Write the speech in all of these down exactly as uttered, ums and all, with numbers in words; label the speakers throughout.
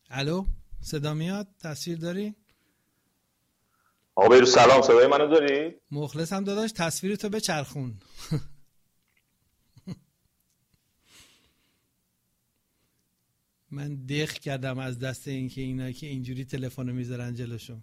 Speaker 1: الو صدا میاد؟ تصویر داری؟
Speaker 2: آقا بیرو سلام، صدای منو داری؟
Speaker 1: مخلصم داداش، تصویر تو بچرخون. من دق کردم از دست این که اینا که اینجوری تلفن رو میذارن جلوشون.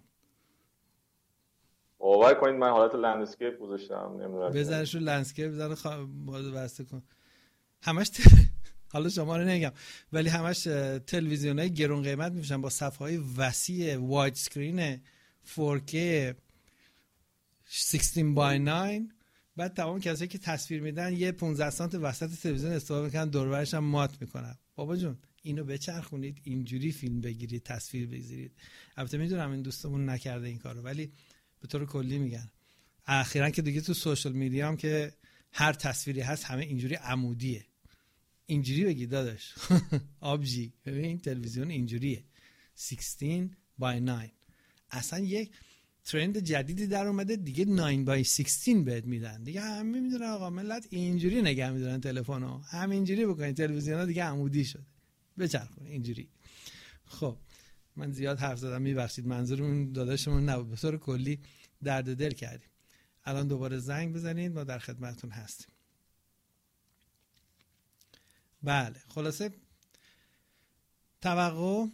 Speaker 2: باور کنید من حالت لندسکیپ گذاشتم، نمیدونم
Speaker 1: بذارش رو لندسکیپ، بذار خوا... باز بسته کن. همش ت... حالا شما رو نمیگم ولی همش تلویزیونای گرون قیمت میفروشن با صفحه‌های وسیع، واید اسکرین فور کی شانزده بای نه. بعد تمام کسایی که تصویر میدن یه پانزده سانت وسط تلویزیون استفاده میکنن، دور و برش هم مات میکنن. بابا جون اینو بچرخونید، اینجوری فیلم بگیرید، تصویر بگیرید. البته میدونم این دوستمون نکرده این کارو، ولی به طور کلی میگن اخیراً که دیگه تو سوشال میدیا هم که هر تصویری هست همه اینجوری عمودیه. اینجوری بگی داداش. آبجی ببین این تلویزیون اینجوریه، شانزده بای نه. اصلا یک ترند جدیدی در اومده دیگه، نه بای شانزده بهت میدن دیگه. همه میدونن آقا ملت اینجوری نگه میدارن تلفنو، همینجوری بکنین. تلویزیونا دیگه عمودی شده، بچرخون اینجوری. خب من زیاد حرف زدم، میبخشید، منظورمون داداشمون نبود، به طور کلی درد دل کردیم. الان دوباره زنگ بزنید، ما در خدمتتون هستیم. بله خلاصه توقع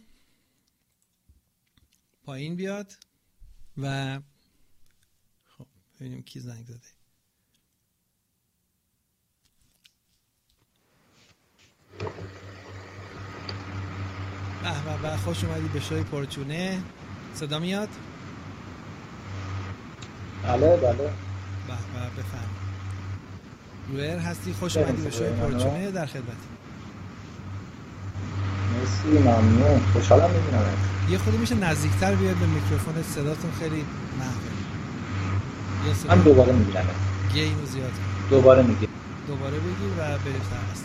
Speaker 1: پایین بیاد و خب ببینیم کی زنگ زده. به به به، خوش اومدی به شوی پرچونه. صدا میاد؟
Speaker 3: بله بله.
Speaker 1: به به بفرم. رویر هستی، خوش اومدی به شوی پرچونه، در خدمتی.
Speaker 3: مرسی ممنون، خوشحالم میبینم.
Speaker 1: یه خودی میشه نزدیکتر بیاد به میکروفون، صداتون خیلی محوه.
Speaker 3: من دوباره میگیرم،
Speaker 1: گینو زیاد کن.
Speaker 3: دوباره میگیرم.
Speaker 1: دوباره بگیر و بریم سر.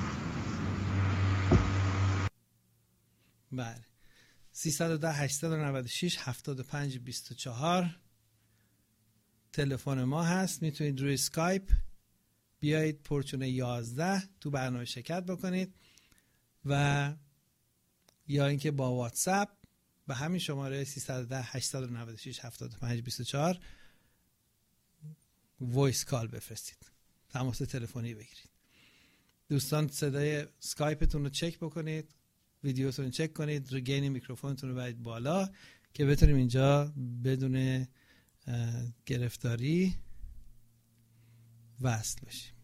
Speaker 1: بله سیصد و ده هشتصد و نود و شش هفتاد و پنج بیست و چهار تلفن ما هست. میتونید روی اسکایپ بیایید پرچونه یازده تو برنامه شرکت بکنید و یا اینکه با واتساپ به همین شماره سیصد و ده هشتصد و نود و شش هفتاد و پنج بیست و چهار وایس کال بفرستید، تماس تلفنی بگیرید. دوستان صدای اسکایپتون رو چک بکنید، ویدیوتون رو چک کنید، رو گین میکروفونتون رو برید بالا که بتونیم اینجا بدون گرفتاری وصل بشیم.